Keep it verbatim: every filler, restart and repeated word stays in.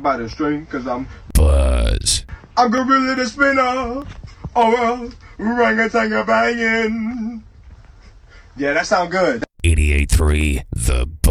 by the string, cause I'm Buzz. I'm gorilla the spinner. Oh well, rang-a-tang-a-bangin'. Yeah, that sound good. eighty-eight point three The